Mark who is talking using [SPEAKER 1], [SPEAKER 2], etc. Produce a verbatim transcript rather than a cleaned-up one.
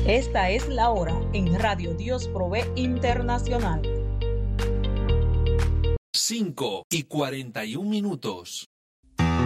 [SPEAKER 1] Esta es la hora en Radio Dios Provee Internacional.
[SPEAKER 2] cinco y cuarenta y un minutos.